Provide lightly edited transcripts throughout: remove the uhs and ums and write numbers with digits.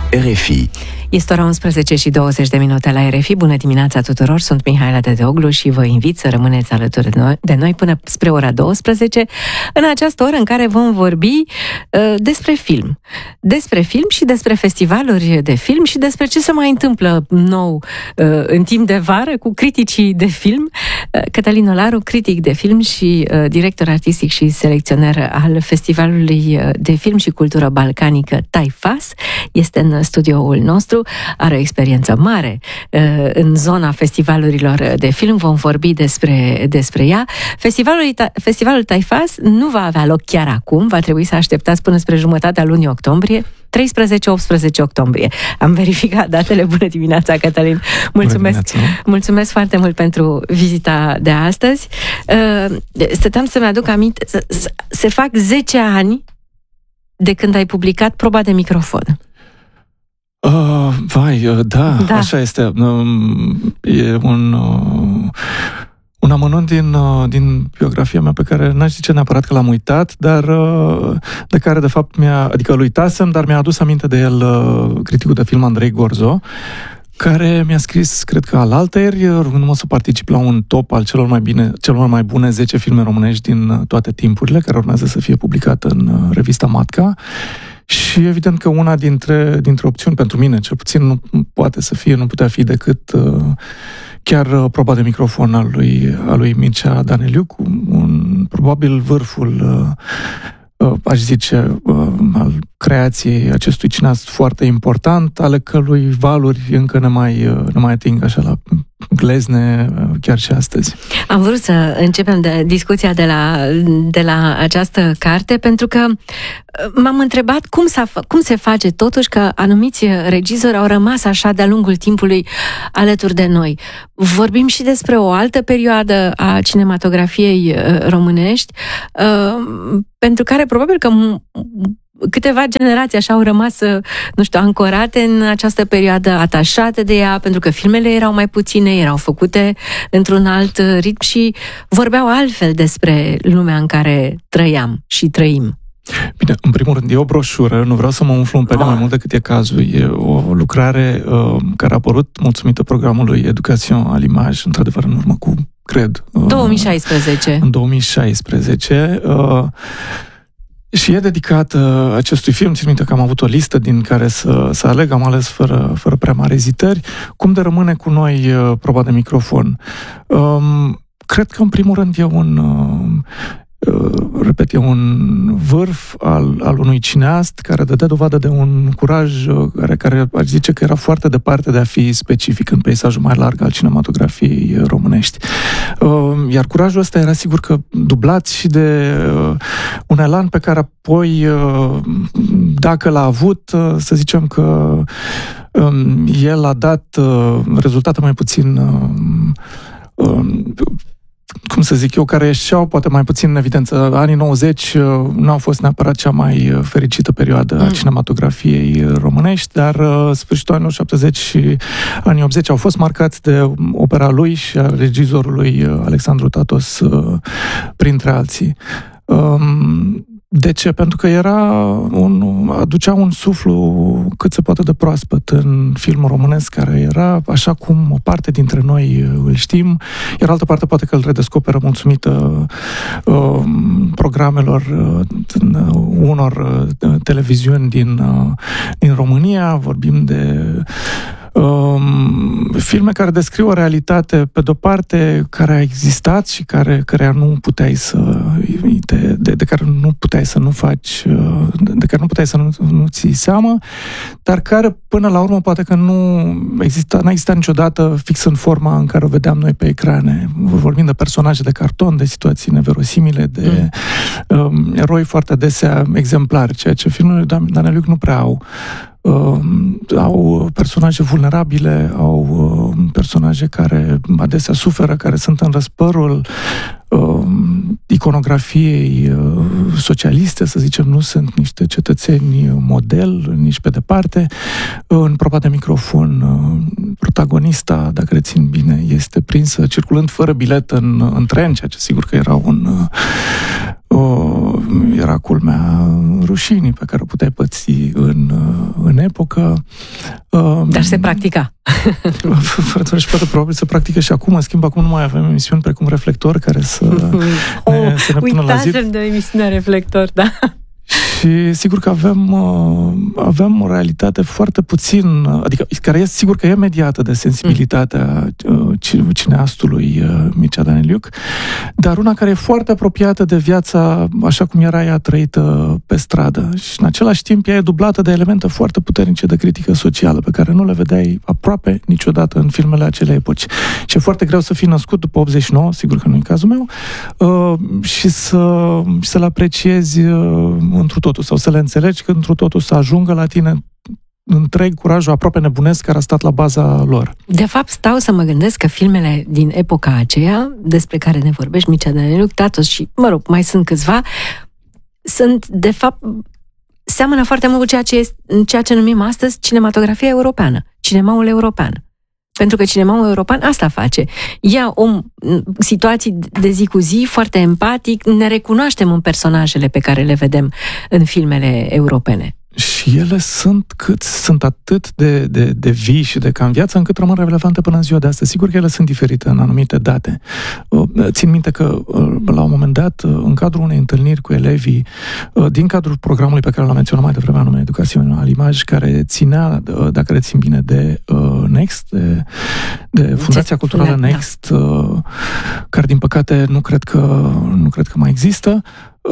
RFI. Este ora 11:20 la RFI. Bună dimineața tuturor, sunt Mihaela Dedeoglu și vă invit să rămâneți alături de noi până spre ora 12, în această oră în care vom vorbi despre film. Despre film și despre festivaluri de film și despre ce se mai întâmplă nou în timp de vară cu criticii de film. Cătălin Olaru, critic de film și director artistic și selecționer al Festivalului de Film și Cultură Balcanică TAIFAS, este în studioul nostru. Are o experiență mare în zona festivalurilor de film. Vom vorbi despre ea. Festivalul TAIFAS nu va avea loc chiar acum. Va trebui să așteptați până spre jumătatea lunii octombrie. 13-18 octombrie. Am verificat datele. Bună dimineața, Cătălin! Mulțumesc foarte mult pentru vizita de astăzi. Stăteam să-mi aduc aminte. Se fac 10 ani de când ai publicat Proba de microfon. Da, așa este. E un amănunt din biografia mea pe care n-aș zice neapărat că l-am uitat, dar de care, de fapt, adică îl uitasem, dar mi-a adus aminte de el criticul de film Andrei Gorzo, care mi-a scris, cred că alaltăieri, rugându-mă să particip la un top al celor mai bune 10 filme românești din toate timpurile, care urmează să fie publicat în revista Matca. Și evident că una dintre opțiuni pentru mine, cel puțin, nu putea fi decât chiar Proba de microfon al lui Mircea Daneliuc, probabil vârful, aș zice, al creației acestui cineast foarte important, ale cărui valuri încă ne mai ating așa la glezne chiar și astăzi. Am vrut să începem discuția de la această carte, pentru că m-am întrebat cum se face totuși că anumiți regizori au rămas așa de-a lungul timpului alături de noi. Vorbim și despre o altă perioadă a cinematografiei românești, pentru care probabil că câteva generații așa au rămas, ancorate în această perioadă, atașate de ea, pentru că filmele erau mai puține, erau făcute într-un alt ritm și vorbeau altfel despre lumea în care trăiam și trăim. Bine, în primul rând, e o broșură, nu vreau să mă umflu în pene mai mult decât e cazul. E o lucrare care a apărut mulțumită programului Education à l'Image, într-adevăr, în urmă cu, cred... 2016. În 2016... Și e dedicat acestui film. Țin minte că am avut o listă din care să aleg, am ales fără prea mari ezitări. Cum de rămâne cu noi Proba de microfon? Cred că, în primul rând, e un vârf al unui cineast care dădea dovadă de un curaj care aș zice că era foarte departe de a fi specific în peisajul mai larg al cinematografiei românești. Iar curajul ăsta era sigur că dublat și de un elan pe care apoi, dacă l-a avut, să zicem că el a dat rezultate mai puțin care ieșeau poate mai puțin în evidență. Anii 90 nu au fost neapărat cea mai fericită perioadă a cinematografiei românești, dar sfârșitul anilor 70 și anii 80 au fost marcați de opera lui și a regizorului Alexandru Tatos, printre alții. De ce? Pentru că aducea un suflu cât se poate de proaspăt în filmul românesc, care era așa cum o parte dintre noi îl știm, iar altă parte poate că îl redescoperă mulțumită programelor unor televiziuni din România. Vorbim de filme care descriu o realitate, pe de-o parte, care a existat și de care nu puteai să nu faci, de care nu puteai să nu ții seama, dar care, până la urmă, poate că n-a existat niciodată fix în forma în care o vedeam noi pe ecrane. Vorbim de personaje de carton, de situații neverosimile, de eroi foarte adesea exemplari, ceea ce filmele lui Daneliuc nu prea au. Au personaje vulnerabile, societățile au personaje care adesea suferă, care sunt în răspărul iconografiei socialiste, să zicem, nu sunt niște cetățeni model, nici pe departe. În proba de microfon, protagonista, dacă rețin bine, este prinsă circulând fără bilet în tren, ceea ce sigur că era era culmea rușinii pe care o puteai păți în epocă. Dar se practica. Și poate probabil se practică și acum. În schimb, acum nu mai avem emisiuni precum Reflector care să ne pună la zi. Uitați-l de emisiunea Reflector, da. Și sigur că avem o realitate foarte puțin, adică care este sigur că e mediată de sensibilitatea cineastului Mircea Dăneliuc, dar una care e foarte apropiată de viața așa cum era ea trăită pe stradă. Și în același timp ea e dublată de elemente foarte puternice de critică socială, pe care nu le vedeai aproape niciodată în filmele acelei epoci. Și e foarte greu să fii născut după 89, sigur că nu e cazul meu, și să-l apreciezi întru totul, sau să le înțelegi că întru totul să ajungă la tine întreg curajul aproape nebunesc care a stat la baza lor. De fapt, stau să mă gândesc că filmele din epoca aceea, despre care ne vorbești, Mircea Dăneliuc, Tatos și, mă rog, mai sunt câțiva, sunt, de fapt, seamănă foarte mult cu ceea ce numim astăzi cinematografia europeană, cinemaul european. Pentru că cinemaul european asta face. Ia situații de zi cu zi, foarte empatic, ne recunoaștem în personajele pe care le vedem în filmele europene. Și ele sunt atât de vii și de ca în viață, încât rămân relevante până în ziua de astăzi. Sigur că ele sunt diferite în anumite date. Țin minte că, la un moment dat, în cadrul unei întâlniri cu elevii, din cadrul programului pe care l-am menționat mai devreme, anume Educațiune al Imaj, care ținea, dacă rețin bine, de Next, de Fundația Culturală Next, care, din păcate, nu cred că mai există.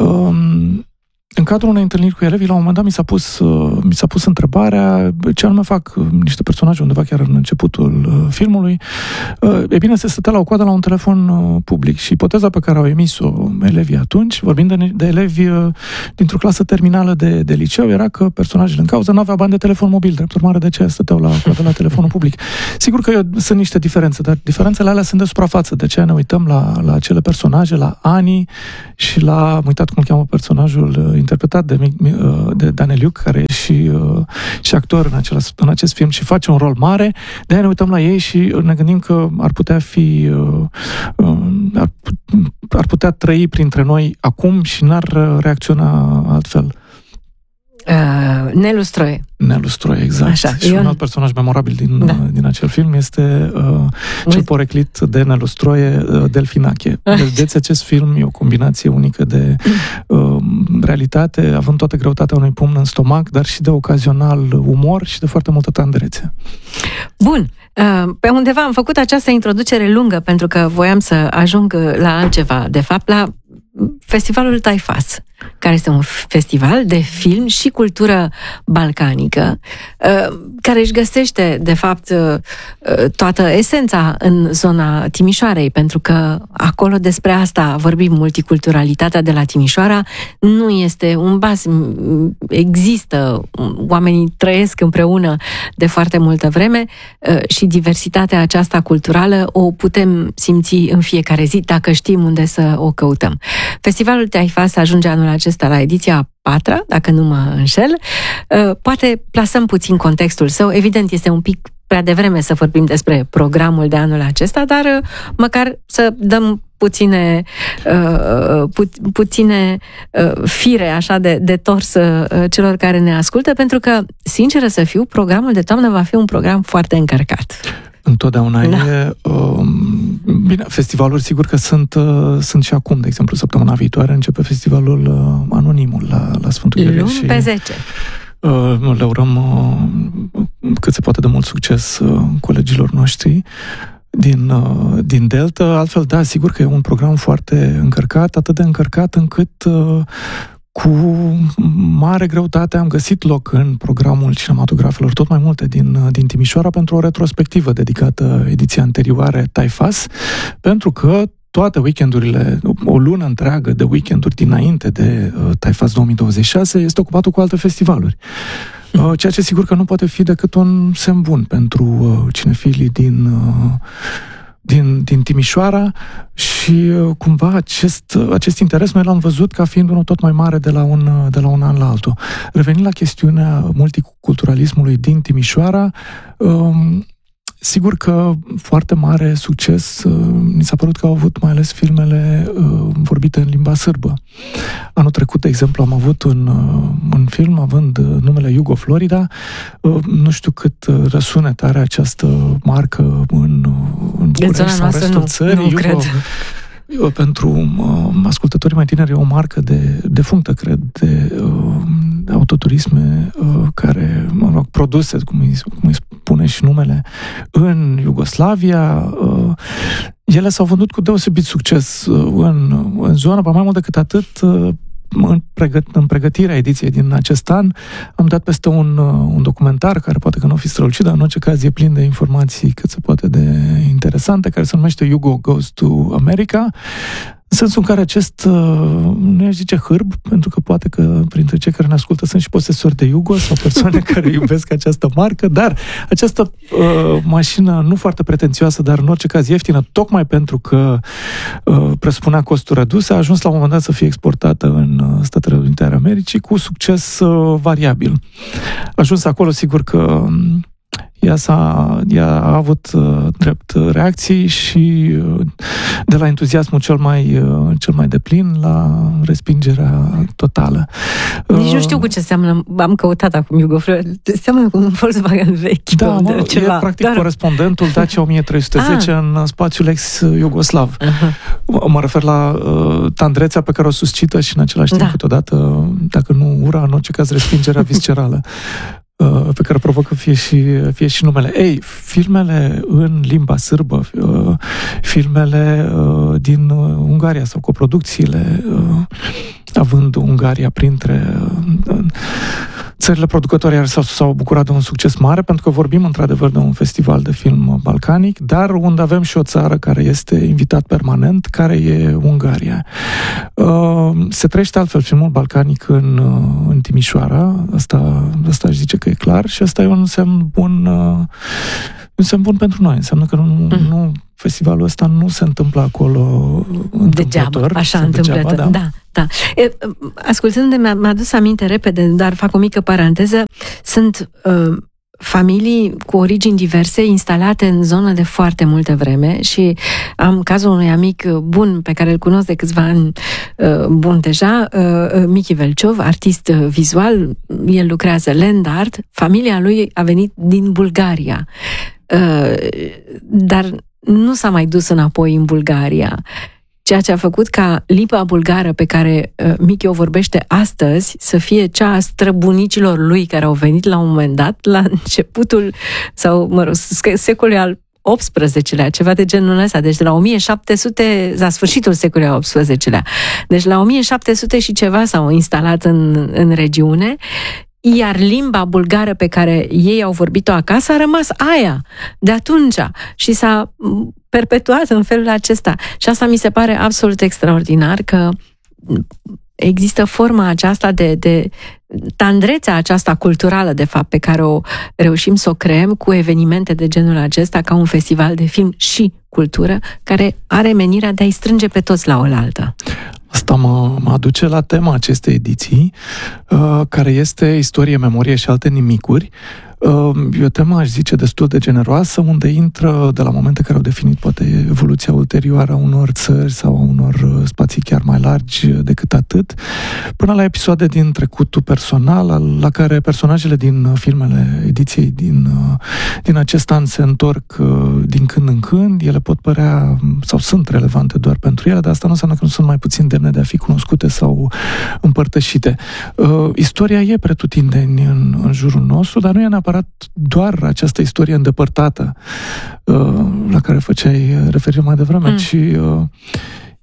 În cadrul unei întâlniri cu elevii, la un moment dat mi s-a pus întrebarea ce anume fac niște personaje undeva chiar în începutul filmului. E bine, se stătea la o coadă la un telefon public și ipoteza pe care au emis-o elevii atunci, vorbind de elevi dintr-o clasă terminală de liceu, era că personajele în cauză nu aveau bani de telefon mobil, drept urmare de aceea stăteau la coadă la telefonul public. Sigur că sunt niște diferențe, dar diferențele alea sunt de suprafață, de aceea ne uităm la acele personaje, la Ani și am uitat cum îl cheamă personajul interpretat de Dăneliuc, care e și actor în acest film și face un rol mare. De-aia ne uităm la ei și ne gândim că ar putea fi ar putea trăi printre noi acum și n-ar reacționa altfel. Nelu Stroie. Nelu Stroie, exact. Așa, și un alt personaj memorabil din acel film este cel poreclit de Nelu Stroie, Delfinache. Vedeți, acest film e o combinație unică de realitate, având toată greutatea unui pumn în stomac, dar și de ocazional umor și de foarte multă tandrețe. Bun. Pe undeva am făcut această introducere lungă pentru că voiam să ajung la altceva, de fapt, la Festivalul Taifas, care este un festival de film și cultură balcanică, care își găsește, de fapt, toată esența în zona Timișoarei, pentru că acolo despre asta vorbim, multiculturalitatea de la Timișoara nu este un basm, există, oamenii trăiesc împreună de foarte multă vreme și diversitatea aceasta culturală o putem simți în fiecare zi dacă știm unde să o căutăm. Festivalul Taifas ajunge anul acesta la ediția 4, dacă nu mă înșel. Poate plasăm puțin contextul său. Evident, este un pic prea devreme să vorbim despre programul de anul acesta, dar măcar să dăm puține fire așa de tors celor care ne ascultă, pentru că, sinceră să fiu, programul de toamnă va fi un program foarte încărcat. Întotdeauna e... Bine, festivaluri sigur că sunt și acum, de exemplu, săptămâna viitoare începe festivalul Anonimul la Sfântul Gheorghe. Luni pe 10. Le urăm cât se poate de mult succes colegilor noștri din Delta. Altfel, da, sigur că e un program foarte încărcat, atât de încărcat încât cu mare greutate am găsit loc în programul cinematografelor tot mai multe din Timișoara pentru o retrospectivă dedicată ediției anterioare Taifas, pentru că toate weekendurile, o lună întreagă de weekenduri dinainte de Taifas 2026 este ocupată cu alte festivaluri. Ceea ce sigur că nu poate fi decât un semn bun pentru cinefilii din Timișoara și cumva acest interes noi l-am văzut ca fiind unul tot mai mare de la un an la altul. Revenind la chestiunea multiculturalismului din Timișoara, sigur că foarte mare succes mi s-a părut că au avut mai ales filmele vorbite în limba sârbă. Anul trecut, de exemplu, am avut un film având numele Jugo Florida. Nu știu cât răsunet are această marcă în București sau restul țării. Nu cred. Pentru ascultătorii mai tineri e o marcă defunctă, cred, de autoturisme care, produse, cum îi spune și numele, în Iugoslavia. Ele s-au vândut cu deosebit succes în zonă, mai mult decât atât. În pregătirea ediției din acest an am dat peste un documentar care poate că nu o fi strălucit, dar în orice caz e plin de informații cât se poate de interesante, care se numește Jugo Goes to America, în sensul în care acest, nu i-aș zice hârb, pentru că poate că printre cei care ne ascultă sunt și posesori de Jugo sau persoane care iubesc această marcă, dar această mașină nu foarte pretențioasă, dar în orice caz ieftină, tocmai pentru că presupunea costuri reduse, a ajuns la un moment dat să fie exportată în Statele Unite ale Americii cu succes variabil. A ajuns acolo, sigur că ea a avut drept reacții și de la entuziasmul cel mai deplin la respingerea totală. Nici nu știu cu ce seamănă, am căutat acum Jugo Florida, seamănă cu un Volkswagen vechi. Da, ceva. E practic corespondentul Dacia 1310 în spațiul ex-iugoslav. Mă refer la tandrețea pe care o suscită și în același timp câteodată, dacă nu ura, în orice caz respingerea viscerală pe care provocă fie și numele. Ei, filmele în limba sârbă, filmele din Ungaria sau coproducțiile, având Ungaria printre țările producătoare s-au bucurat de un succes mare, pentru că vorbim într-adevăr de un festival de film balcanic, dar unde avem și o țară care este invitat permanent, care e Ungaria. Se trăiește altfel filmul balcanic în Timișoara, asta aș zice că e clar, și asta e un semn bun pentru noi. Înseamnă că nu festivalul ăsta nu se întâmplă acolo degeaba, așa întâmplător. Da. Ascultându-te, mi-a adus aminte repede, dar fac o mică paranteză. Sunt familii cu origini diverse instalate în zonă de foarte multă vreme și am cazul unui amic bun pe care îl cunosc de câțiva ani bun deja, Michi Velciov, artist vizual, el lucrează land art, familia lui a venit din Bulgaria, dar nu s-a mai dus înapoi în Bulgaria, ceea ce a făcut ca limba bulgară pe care Michi o vorbește astăzi să fie cea a străbunicilor lui care au venit la un moment dat, la începutul, sau secolului al XVIII-lea, ceva de genul ăsta, deci de la 1700, la sfârșitul secolului al XVIII-lea. Deci la 1700 și ceva s-au instalat în regiune, iar limba bulgară pe care ei au vorbit-o acasă a rămas aia de atunci și s-a perpetuat în felul acesta. Și asta mi se pare absolut extraordinar, că există forma aceasta de tandrețea aceasta culturală, de fapt, pe care o reușim să o creăm cu evenimente de genul acesta, ca un festival de film și cultură, care are menirea de a-i strânge pe toți la oaltă. Asta mă aduce la tema acestei ediții, care este istorie, memorie și alte nimicuri. E o temă, aș zice, destul de generoasă, unde intră de la momente care au definit poate evoluția ulterioară a unor țări sau a unor spații chiar mai largi decât atât, până la episoade din trecutul personal, la care personajele din filmele ediției din acest an se întorc din când în când. Ele pot părea sau sunt relevante doar pentru ele, dar asta nu înseamnă că nu sunt mai puțin demne de a fi cunoscute sau împărtășite. Istoria e pretutindeni în jurul nostru, dar nu e neapărat doar această istorie îndepărtată la care făceai referire mai devreme, ci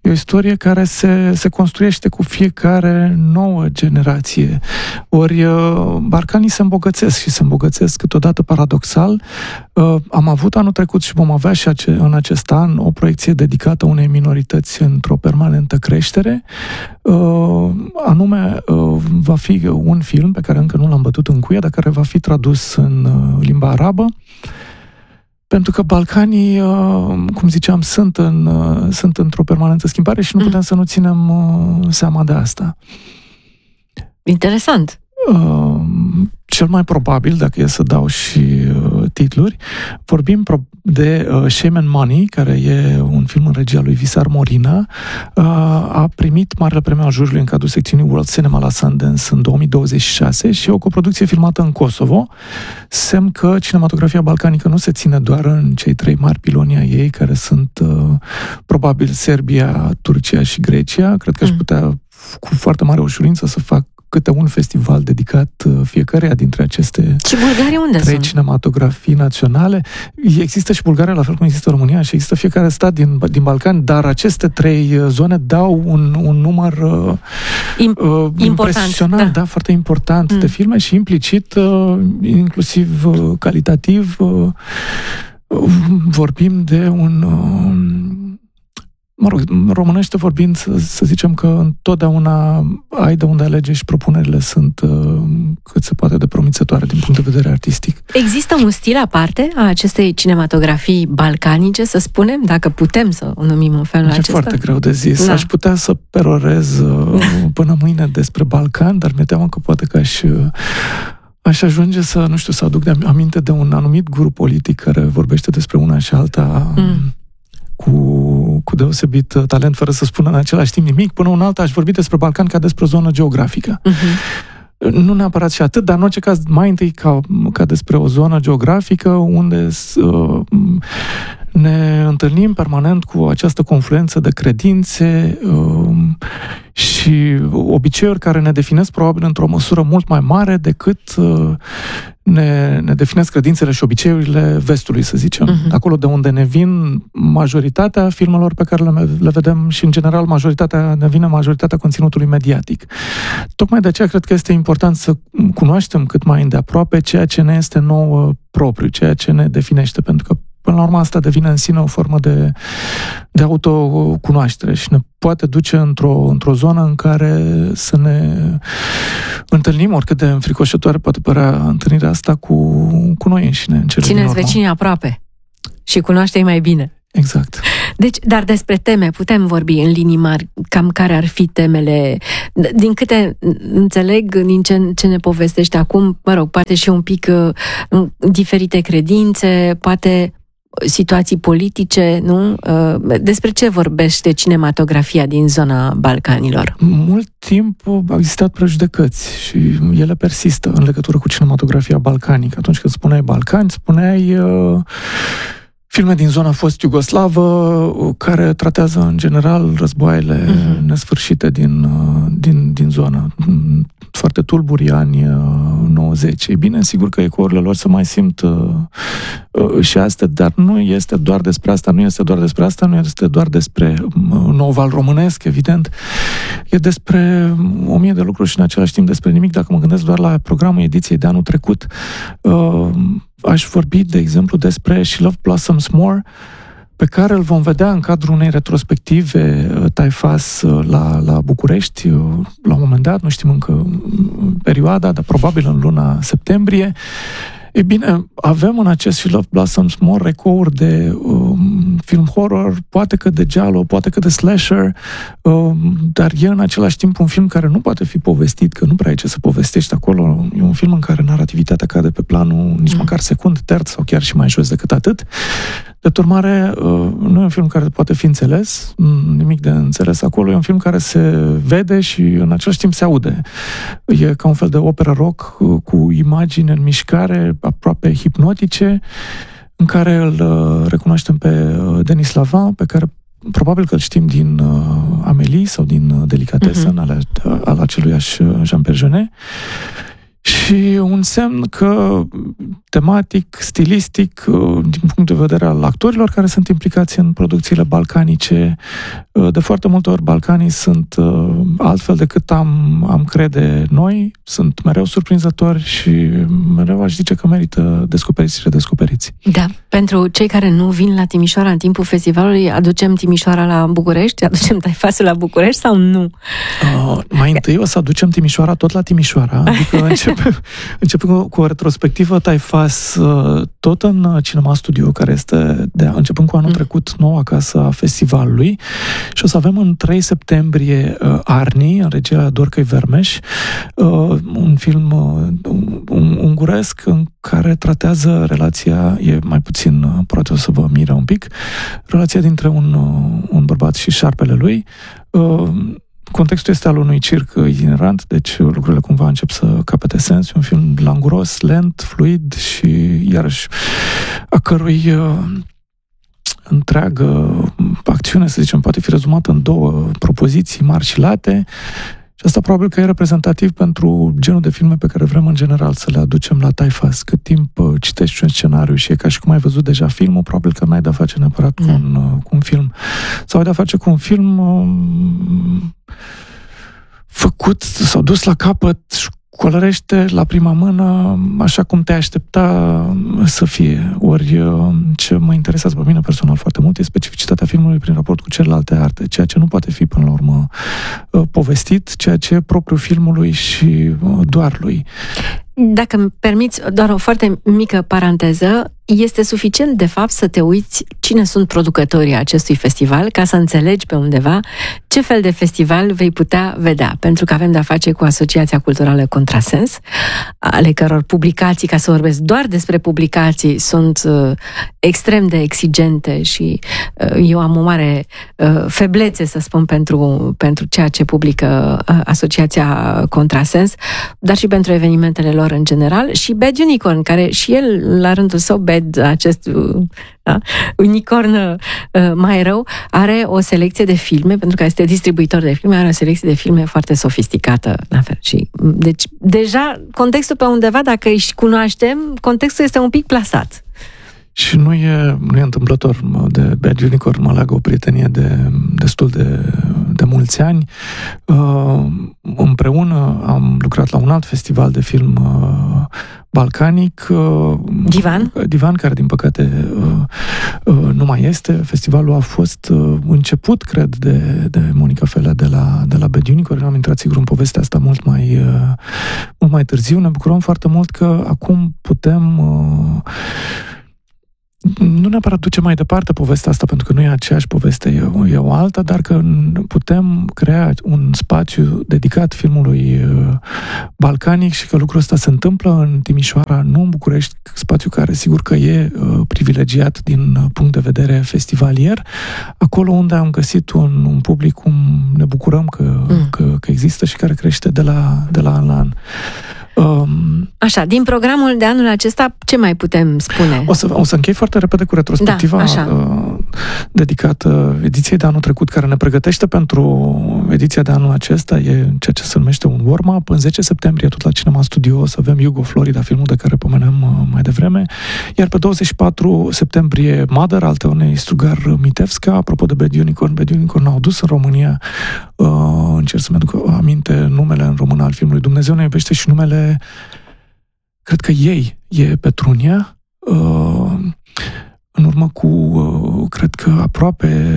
E o istorie care se construiește cu fiecare nouă generație. Ori Balcanii se îmbogățesc și se îmbogățesc câteodată paradoxal. Am avut anul trecut și vom avea și în acest an o proiecție dedicată unei minorități într-o permanentă creștere. Anume, va fi un film pe care încă nu l-am bătut în cuie, dar care va fi tradus în limba arabă. Pentru că Balcanii, cum ziceam, sunt într-o permanentă schimbare și nu putem să nu ținem seama de asta. Interesant. Cel mai probabil, dacă e să dau și titluri, vorbim de Shame and Money, care e un film în regia lui Visar Morina. A primit Marele Premiu al Juriului în cadrul secțiunii World Cinema la Sundance în 2026 și e o coproducție filmată în Kosovo. Semn că cinematografia balcanică nu se ține doar în cei 3 mari piloni ai ei, care sunt probabil Serbia, Turcia și Grecia. Cred că aș putea cu foarte mare ușurință să fac câte un festival dedicat fiecăreia dintre aceste și Bulgaria unde 3 cinematografii naționale. Există și Bulgaria, la fel cum există România, și există fiecare stat din Balcani, dar aceste 3 zone dau un număr impresionant, da, foarte important de filme și implicit, inclusiv calitativ, vorbim de un... Mă rog, românește vorbind, să zicem că întotdeauna ai de unde alege și propunerile sunt cât se poate de promițătoare din punct de vedere artistic. Există un stil aparte a acestei cinematografii balcanice, să spunem, dacă putem să o numim în felul acesta? E foarte greu de zis. Da. Aș putea să perorez până mâine despre Balcan, dar mi-e teamă că poate că aș ajunge să, nu știu, să aduc aminte de un anumit grup politic care vorbește despre una și alta... Cu deosebit talent, fără să spună în același timp nimic. Până un alta aș vorbi despre Balcan ca despre o zonă geografică. Nu neapărat și atât, dar în orice caz mai întâi ca despre o zonă geografică unde ne întâlnim permanent cu această confluență de credințe și obiceiuri care ne definesc probabil într-o măsură mult mai mare decât ne definesc credințele și obiceiurile vestului, să zicem. Acolo de unde ne vin majoritatea filmelor pe care le vedem și, în general, ne vine majoritatea conținutului mediatic. Tocmai de aceea cred că este important să cunoaștem cât mai îndeaproape ceea ce ne este nouă propriu, ceea ce ne definește, pentru că până la urmă asta devine în sine o formă de autocunoaștere și ne poate duce într-o zonă în care să ne întâlnim, oricât de înfricoșătoare poate părea întâlnirea asta cu noi înșine. Țineți vecinii aproape și cunoaște-i mai bine. Exact. Deci, dar despre teme putem vorbi în linii mari, cam care ar fi temele, din câte înțeleg, din ce ne povestești acum, mă rog, poate și un pic diferite credințe, poate situații politice, nu? Despre ce vorbește cinematografia din zona Balcanilor? Mult timp au existat prejudecăți și ele persistă în legătură cu cinematografia balcanică. Atunci când spuneai Balcani, spuneai filme din zona fost iugoslavă care tratează în general războaiele nesfârșite din zonă. Foarte tulburi anii 90. Ei bine, sigur că ecourile lor se mai simt și astea, dar nu este doar despre asta, nu este doar despre nou val românesc, evident. E despre 1000 de lucruri și în același timp despre nimic. Dacă mă gândesc doar la programul ediției de anul trecut, aș vorbi, de exemplu, despre She Love Blossoms More, pe care îl vom vedea în cadrul unei retrospective Taifas la București, la un moment dat, nu știm încă perioada, dar probabil în luna septembrie. E bine, avem în acest She Love Blossoms More ecouri de film horror, poate că de giallo, poate că de slasher, dar e în același timp un film care nu poate fi povestit, că nu prea ai ce să povestești acolo. E un film în care narrativitatea cade pe planul nici măcar secund, terț sau chiar și mai jos decât atât. De urmare, nu e un film care poate fi înțeles, nimic de înțeles acolo, e un film care se vede și în același timp se aude. E ca un fel de operă rock cu imagini în mișcare, aproape hipnotice, în care îl recunoaștem pe Denis Lavant, pe care probabil că îl știm din Amélie sau din Delicatessen, al aceluiași Jean Pierre Jeunet. Și un semn că tematic, stilistic, din punct de vedere al actorilor care sunt implicați în producțiile balcanice, de foarte multe ori Balcanii sunt altfel decât am crede noi, sunt mereu surprinzători și mereu aș zice că merită descoperiți și redescoperiți. Da, pentru cei care nu vin la Timișoara în timpul festivalului, aducem Timișoara la București, aducem Taifasul la București sau nu? Mai întâi o să aducem Timișoara tot la Timișoara, adică începem cu o retrospectivă Taifas tot în Cinema Studio, care este începând cu anul trecut noua casă a festivalului, și o să avem în 3 septembrie Arni, în regia Dorcăi Vermeș, un film unguresc în care tratează relația, e mai puțin, poate o să vă mire un pic, relația dintre un bărbat și șarpele lui. Contextul este al unui circ itinerant, deci lucrurile cumva încep să capete sens. E un film languros, lent, fluid și iarăși a cărui întreagă acțiune, să zicem, poate fi rezumată în 2 propoziții mari și late. Și asta probabil că e reprezentativ pentru genul de filme pe care vrem în general să le aducem la Taifas. Cât timp citești un scenariu și e ca și cum ai văzut deja filmul, probabil că n-ai de-a face neapărat cu un film. Sau ai de-a face cu un film făcut sau dus la capăt, colărește la prima mână așa cum te aștepta să fie. Ori ce mă interesează pe mine personal foarte mult e specificitatea filmului prin raport cu celelalte arte, ceea ce nu poate fi până la urmă povestit, ceea ce e propriul filmului și doar lui. Dacă îmi permiți doar o foarte mică paranteză, este suficient de fapt să te uiți cine sunt producătorii acestui festival ca să înțelegi pe undeva ce fel de festival vei putea vedea, pentru că avem de-a face cu Asociația Culturală Contrasens, ale căror publicații, ca să vorbesc doar despre publicații, sunt extrem de exigente și eu am o mare feblețe, să spun, pentru ceea ce publică Asociația Contrasens, dar și pentru evenimentele lor în general, și Bad Unicorn, care și el, la rândul său, acest unicorn mai rău, are o selecție de filme, pentru că este distribuitor de filme, are o selecție de filme foarte sofisticată, la fel. Și, deci, deja, contextul pe undeva, dacă îi cunoaștem, contextul este un pic plasat. Și nu e întâmplător. De Bad Unicorn mă leagă o prietenie de destul de mulți ani. Împreună am lucrat la un alt festival de film balcanic. Divan, care din păcate nu mai este. Festivalul a fost început, cred, de Monica Felea de la Bad Unicorn. Am intrat sigur în povestea asta mult mai târziu. Ne bucurăm foarte mult că acum putem nu neapărat duce mai departe povestea asta, pentru că nu e aceeași poveste, e o alta, dar că putem crea un spațiu dedicat filmului balcanic și că lucrul ăsta se întâmplă în Timișoara, nu în București, spațiu care sigur că e privilegiat din punct de vedere festivalier, acolo unde am găsit un public cum ne bucurăm că există și care crește de la an la an. Așa, din programul de anul acesta, ce mai putem spune? O să închei foarte repede cu retrospectiva dedicată ediției de anul trecut, care ne pregătește pentru ediția de anul acesta. E ceea ce se numește un warm-up. În 10 septembrie, tot la Cinema Studio, o să avem Hugo Florida, filmul de care pomeneam mai devreme. Iar pe 24 septembrie, Mother, al Teonei Strugar Mitevska. Apropo de Bad Unicorn au dus în România, încerc să-mi aduc aminte numele în română al filmului Dumnezeu ne iubește, și numele, cred că e Petrunia. În urmă cu, cred că aproape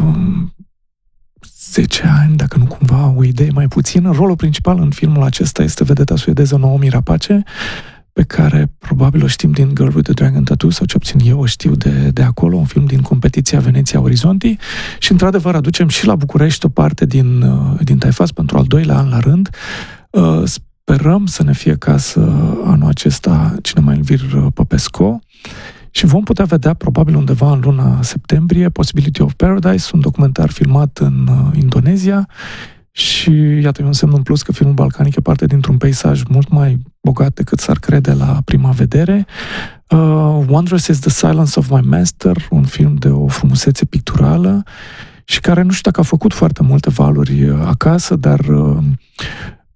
10 ani, dacă nu cumva o idee mai puțină, rolul principal în filmul acesta este vedeta suedeză Noomi Rapace, pe care probabil o știm din Girl with the Dragon Tattoo, sau ce obțin eu o știu de acolo, un film din competiția Veneția Orizzonti, și într-adevăr aducem și la București o parte din Taifas pentru al 2-lea an la rând. Sperăm să ne fie casă anul acesta Cinema Elvir Popescu și vom putea vedea probabil undeva în luna septembrie Possibility of Paradise, un documentar filmat în Indonezia. Și iată, e un semn în plus că filmul balcanic e parte dintr-un peisaj mult mai bogat decât s-ar crede la prima vedere. Wondrous is the Silence of My Master, un film de o frumusețe picturală și care nu știu dacă a făcut foarte multe valuri acasă, dar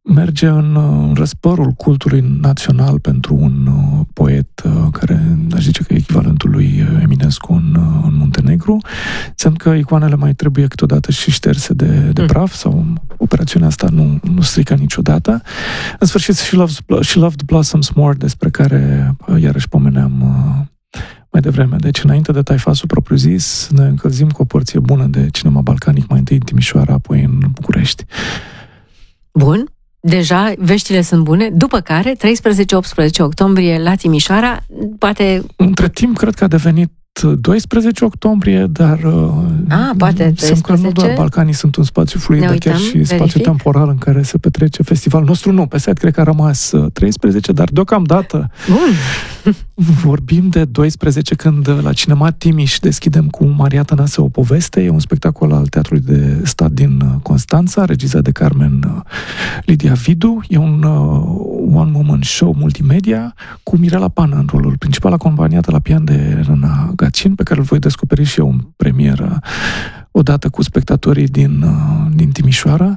merge în răspărul cultului național pentru un poet care aș zice că e echivalentul lui Eminescu în Muntenegru. Sunt că icoanele mai trebuie câteodată și șterse de praf sau operațiunea asta nu strică niciodată. În sfârșit, She Loved Blossoms More, despre care iarăși pomeneam mai devreme. Deci, înainte de taifasul propriu-zis, ne încălzim cu o porție bună de cinema balcanic, mai întâi în Timișoara, apoi în București. Bun. Deja veștile sunt bune, după care 13-18 octombrie la Timișoara, poate... Între timp, cred că a devenit 12 octombrie, dar poate 12. Că nu doar Balcanii sunt un spațiu fluid, dar chiar și spațiu temporal în care se petrece festivalul nostru. Nu, pe site cred că a rămas 13, dar deocamdată vorbim de 12 când la Cinema Timiș deschidem cu Maria Tănase o poveste. E un spectacol al Teatrului de Stat din Constanța, regizat de Carmen Lidia Vidu. E un one-woman show multimedia cu Mirela Pană în rolul principal, acompaniată la pian de Elena Gacin, pe care îl voi descoperi și eu în premieră odată cu spectatorii din Timișoara,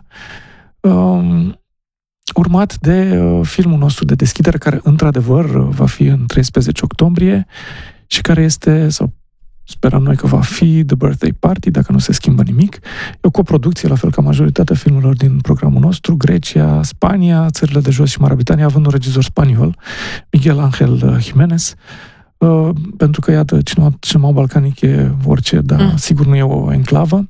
urmat de filmul nostru de deschidere, care într-adevăr va fi în 13 octombrie și care este, sau sperăm noi că va fi, The Birthday Party, dacă nu se schimbă nimic. E o coproducție, la fel ca majoritatea filmelor din programul nostru, Grecia, Spania, țările de jos și Marea Britanie, având un regizor spaniol, Miguel Ángel Jiménez, pentru că, iată, cinema balcanic e orice, dar sigur nu e o enclavă.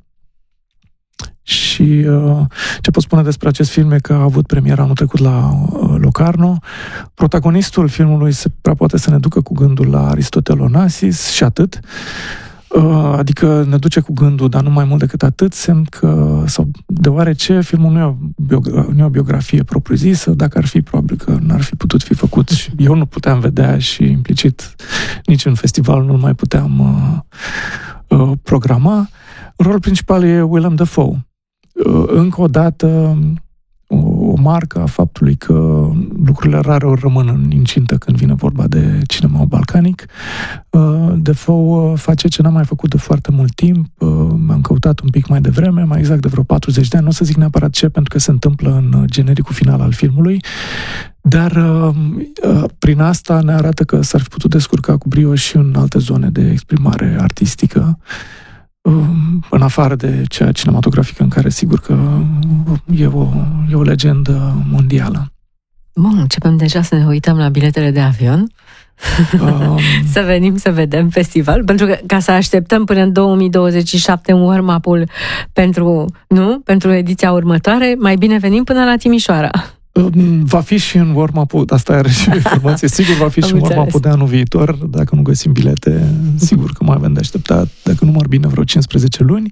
Și ce pot spune despre acest film e că a avut premiera anul trecut la Locarno. Protagonistul filmului prea poate să ne ducă cu gândul la Aristotel Onassis și atât. Adică ne duce cu gândul, dar nu mai mult decât atât, semn că, sau deoarece filmul nu e o biografie propriu-zisă, dacă ar fi, probabil că n-ar fi putut fi făcut și eu nu puteam vedea și implicit nici în festival nu-l mai puteam programa. Rolul principal e Willem Dafoe. Încă o dată o marcă a faptului că lucrurile rare ori rămân în incintă când vine vorba de cinema balcanic. Dafoe face ce n-am mai făcut de foarte mult timp. M-am căutat un pic mai devreme, mai exact de vreo 40 de ani. Nu o să zic neapărat ce, pentru că se întâmplă în genericul final al filmului, dar prin asta ne arată că s-ar fi putut descurca cu brio și în alte zone de exprimare artistică, în afară de cea cinematografică, în care sigur că e o legendă mondială. Bun, începem deja să ne uităm la biletele de avion. Să venim să vedem festival, pentru că ca să așteptăm până în 2027 un warm-up-ul pentru ediția următoare, mai bine venim până la Timișoara. Va fi și în warm-up-ul, asta are și informație, sigur va fi și în warm-up-ul de anul viitor, dacă nu găsim bilete, sigur că mai avem de așteptat, dacă număr bine, vreo 15 luni.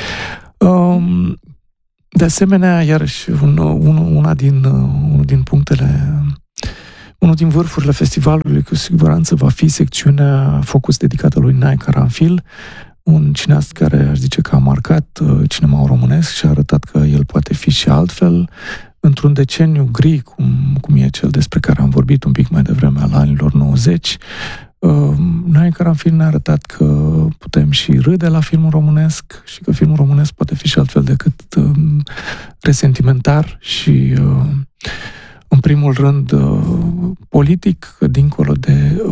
De asemenea, iarăși, unul din punctele, unul din vârfurile festivalului, cu siguranță va fi secțiunea Focus dedicată lui Nae Karanfil, un cineast care aș zice că a marcat cinemaul românesc și a arătat că el poate fi și altfel, într-un deceniu gri, cum e cel despre care am vorbit un pic mai devreme, al anilor 90, Nae Karanfil ne-a arătat că putem și râde la filmul românesc și că filmul românesc poate fi și altfel decât resentimentar și, în primul rând, politic, dincolo de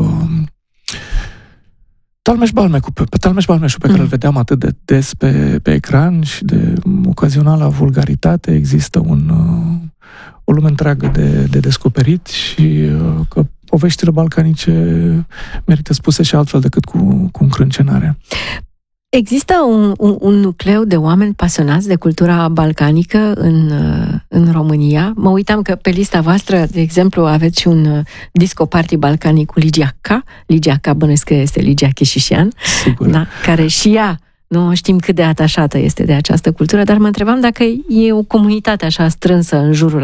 Talmeș-Balmeșul, pe care îl vedeam atât de des pe ecran și de ocazională vulgaritate. Există o lume întreagă de descoperit și că poveștile balcanice merită spuse și altfel decât cu încrâncenare. Există un nucleu de oameni pasionați de cultura balcanică în România. Mă uitam că pe lista voastră, de exemplu, aveți și un disco party balcanic cu Ligia K. Ligia K, bănuiesc că este Ligia Chișișian, da, care și ea, nu știm cât de atașată este de această cultură, dar mă întrebam dacă e o comunitate așa strânsă în jurul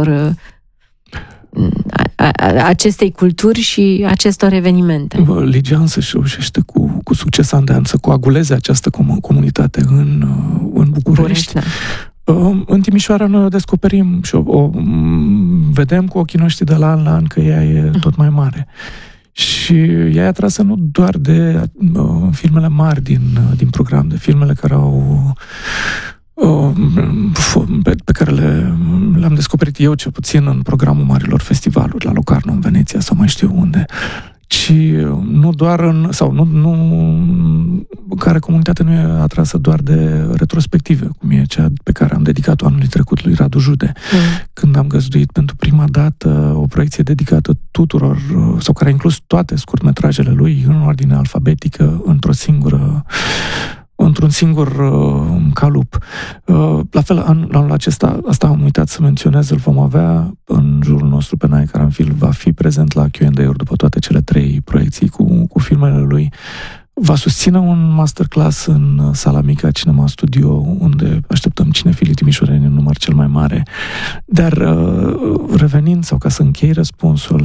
acestei culturi și acestor evenimente. Ligia însă și reușește cu succes an de an să coaguleze această comunitate în București. În Timișoara noi o descoperim și o vedem cu ochii noștri de la an la an că ea e tot mai mare. Și ea e atrasă nu doar de filmele mari din program, de filmele care au pe care le-am descoperit eu, cel puțin, în programul marilor festivaluri, la Locarno, în Veneția, sau mai știu unde, ci nu doar care comunitatea nu e atrasă doar de retrospective, cum e cea pe care am dedicat-o anului trecut lui Radu Jude, când am găzduit pentru prima dată o proiecție dedicată tuturor, sau care a inclus toate scurtmetrajele lui în ordine alfabetică, într-un singur calup. La fel, anul acesta, asta am uitat să menționez, îl vom avea în jurul nostru pe Nae Caranfil, va fi prezent la Q&A-uri după toate cele 3 proiecții cu filmele lui. Va susține un masterclass în sala mică a Cinema Studio, unde așteptăm cinefilii timișoreni în număr cel mai mare. Dar revenind, sau ca să închei răspunsul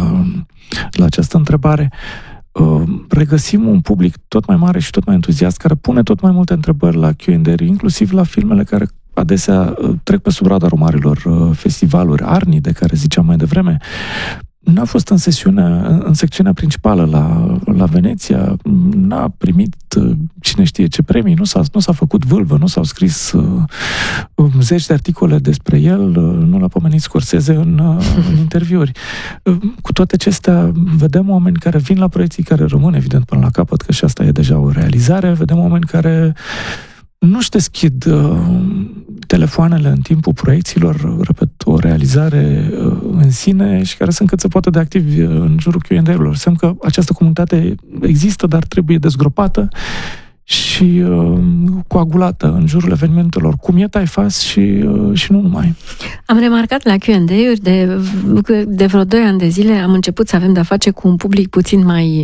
la această întrebare, regăsim un public tot mai mare și tot mai entuziast, care pune tot mai multe întrebări la Q&A, inclusiv la filmele care adesea trec pe sub radarul marilor festivaluri. Arni, de care ziceam mai devreme, n-a fost în secțiunea principală la Veneția, n-a primit cine știe ce premii, nu s-a făcut vâlvă, nu s-au scris zeci de articole despre el, nu l-a pomenit Scorsese în interviuri. Cu toate acestea, vedem oameni care vin la proiecții, care rămân evident până la capăt, că și asta e deja o realizare, vedem oameni care nu-și deschid telefoanele în timpul proiecțiilor, repet, o realizare în sine, și care sunt cât se poate de activi în jurul Q&A-urilor. Semn că această comunitate există, dar trebuie dezgropată și coagulată în jurul evenimentelor, cum e Taifas și nu numai. Am remarcat la Q&A-uri de vreo 2 ani de zile am început să avem de-a face cu un public puțin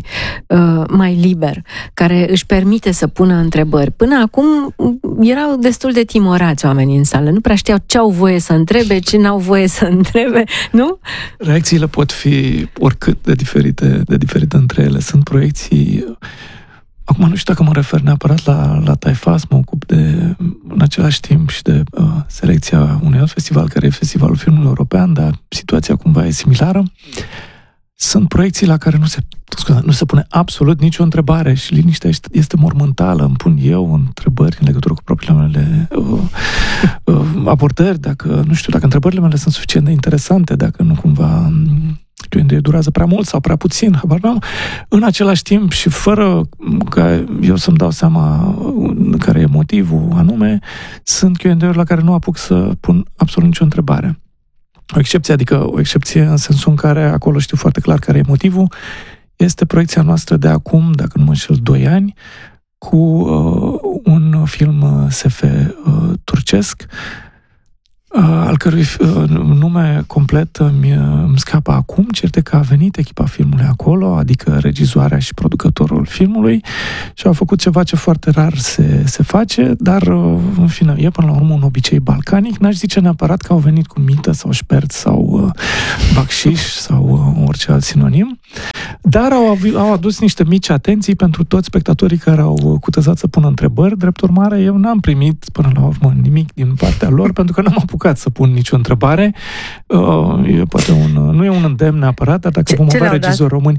mai liber, care își permite să pună întrebări. Până acum erau destul de timorați oamenii în sală, nu prea știau ce au voie să întrebe, ce n-au voie să întrebe, nu? Reacțiile pot fi oricât de diferite între ele. Sunt proiecții. Acum nu știu dacă mă refer neapărat la Taifas, mă ocup în același timp și de selecția unui alt festival, care e Festivalul Filmului European, dar situația cumva e similară. Sunt proiecții la care nu se pune absolut nicio întrebare și liniștea este mormântală. Îmi pun eu întrebări în legătură cu propriile mele abordări, dacă întrebările mele sunt suficient de interesante, dacă nu cumva Q&A durează prea mult sau prea puțin, habar n-am. În același timp și fără ca eu să-mi dau seama care e motivul anume, sunt Q&A-uri la care nu apuc să pun absolut nicio întrebare. O excepție în sensul în care acolo știu foarte clar care e motivul, este proiecția noastră de acum, dacă nu mă înșel, 2 ani, cu un film SF turcesc, al cărui nume complet îmi scapă acum, cert e că a venit echipa filmului acolo, adică regizoarea și producătorul filmului, și au făcut ceva ce foarte rar se face, dar în fine, e până la urmă un obicei balcanic. N-aș zice neapărat că au venit cu mită sau șpert sau bacșiș sau orice alt sinonim, dar au adus niște mici atenții pentru toți spectatorii care au cutezat să pună întrebări. Drept urmare, eu n-am primit până la urmă nimic din partea lor, pentru că n-am apucat să pun nicio întrebare. Nu e un îndemn neapărat, dar dacă vom avea regizori români,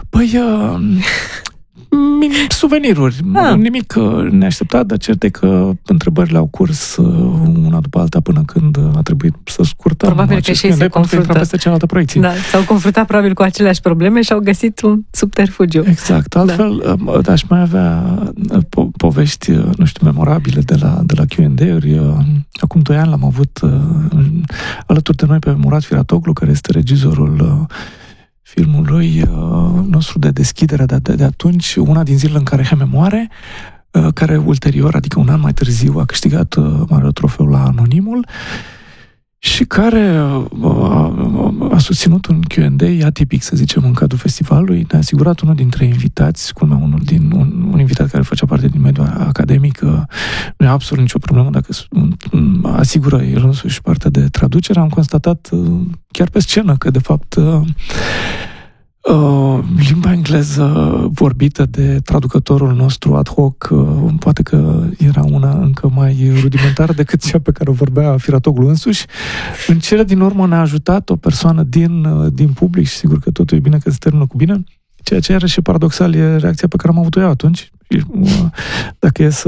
suveniruri, nimic neașteptat, dar cert e că întrebările au curs una după alta până când a trebuit să scurtăm. Probabil că și ei se confruntă peste cealaltă proiecție. Da, s-au confruntat probabil cu aceleași probleme și au găsit un subterfugiu. Exact. Altfel, aș mai avea povești, memorabile de la Q&A-uri. Acum 2 ani l-am avut alături de noi pe Murat Firatoglu, care este regizorul filmului nostru de deschidere de atunci, una din zilele în care Heme moare, care ulterior, adică un an mai târziu, a câștigat marele trofeu la Anonimul și care a susținut un Q&A atipic, să zicem, în cadrul festivalului. Ne-a asigurat unul dintre invitați, un invitat care făcea parte din mediul academic, nu e absolut nicio problemă dacă asigură el însuși partea de traducere. Am constatat chiar pe scenă că, de fapt, limba engleză vorbită de traducătorul nostru ad hoc poate că era una încă mai rudimentară decât cea pe care o vorbea Firatoglu însuși. În cele din urmă ne-a ajutat o persoană din public și sigur că totul e bine că se termină cu bine, ceea ce era și paradoxal e reacția pe care am avut-o eu atunci. Dacă e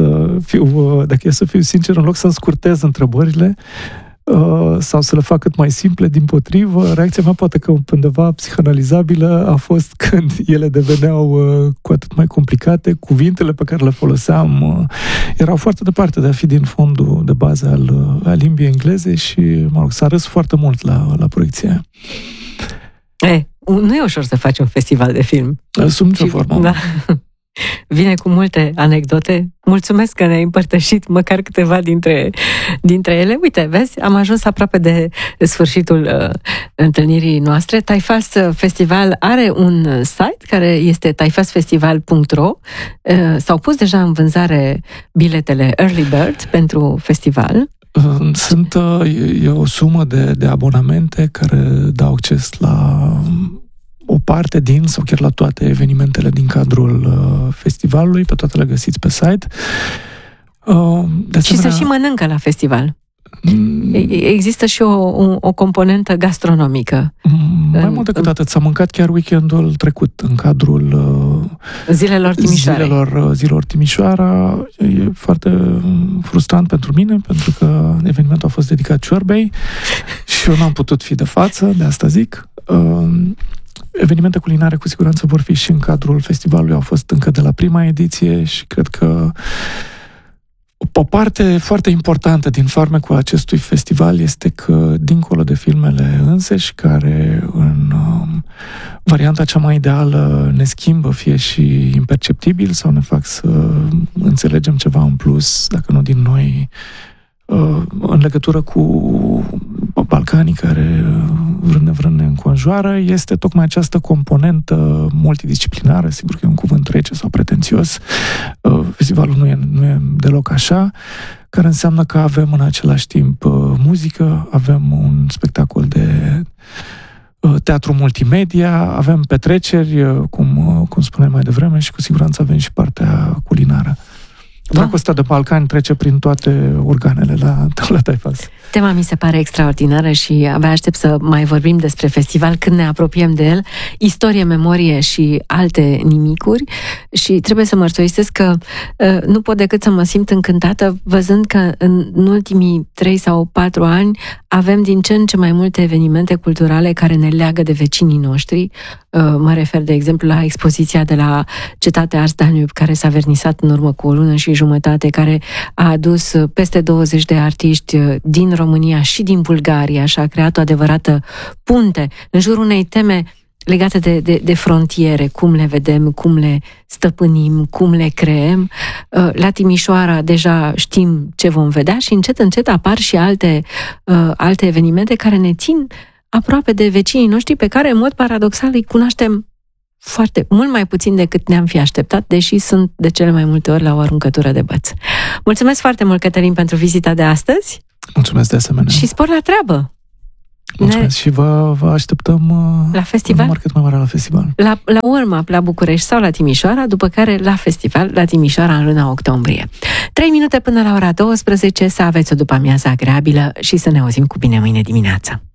să fiu sincer, în loc să-mi scurtez întrebările sau să le fac cât mai simple, dimpotrivă, reacția mea poate că undeva psihanalizabilă a fost când ele deveneau cu atât mai complicate, cuvintele pe care le foloseam erau foarte departe de a fi din fondul de bază al limbii engleze și, s-a râs foarte mult la proiecția aia. Nu e ușor să faci un festival de film. Sub nicio formă. Da. Vine cu multe anecdote. Mulțumesc că ne-ai împărtășit măcar câteva dintre ele. Uite, vezi, am ajuns aproape de sfârșitul întâlnirii noastre. Taifas Festival are un site care este taifasfestival.ro. S-au pus deja în vânzare biletele Early Bird pentru festival. E o sumă de abonamente care dau acces la o parte din sau chiar la toate evenimentele din cadrul festivalului, pe toate le găsiți pe site. Și se și mănâncă la festival. Există și o componentă gastronomică. Mai mult decât atât, s-a mâncat chiar weekendul trecut în cadrul zilelor Timișoara. E foarte frustrant pentru mine, pentru că evenimentul a fost dedicat ciorbei și eu n-am putut fi de față, de asta zic. Evenimente culinare cu siguranță vor fi și în cadrul festivalului, au fost încă de la prima ediție și cred că o parte foarte importantă din farmecul acestui festival este că, dincolo de filmele înseși, care în varianta cea mai ideală ne schimbă, fie și imperceptibil, sau ne fac să înțelegem ceva în plus, dacă nu din noi, în legătură cu Balcanii care vrând ne înconjoară, este tocmai această componentă multidisciplinară, sigur că e un cuvânt rece sau pretențios, festivalul nu e deloc așa, care înseamnă că avem în același timp muzică, avem un spectacol de teatru multimedia, avem petreceri, cum spuneam mai devreme, și cu siguranță avem și partea culinară. Dragostea de Balcani trece prin toate organele la Taifas. Tema mi se pare extraordinară și abia aștept să mai vorbim despre festival când ne apropiem de el. Istorie, memorie și alte nimicuri. Și trebuie să mărturisesc că nu pot decât să mă simt încântată văzând că în ultimii 3 sau 4 ani avem din ce în ce mai multe evenimente culturale care ne leagă de vecinii noștri. Mă refer, de exemplu, la expoziția de la Cetatea Ars Danube, care s-a vernisat în urmă cu o lună și jumătate, care a adus peste 20 de artiști din România și din Bulgaria și a creat o adevărată punte în jurul unei teme legate de frontiere, cum le vedem, cum le stăpânim, cum le creăm. La Timișoara deja știm ce vom vedea și încet apar și alte evenimente care ne țin aproape de vecinii noștri pe care, în mod paradoxal, îi cunoaștem mult mai puțin decât ne-am fi așteptat, deși sunt de cele mai multe ori la o aruncătură de băț. Mulțumesc foarte mult, Cătălin, pentru vizita de astăzi. Mulțumesc de asemenea. Și spor la treabă! Mulțumesc și vă așteptăm la festival? Un număr cât mai mare la festival. La warm-up la București sau la Timișoara, după care la festival la Timișoara în luna octombrie. 3 minute până la ora 12, să aveți o după-amiază agreabilă și să ne auzim cu bine mâine dimineață.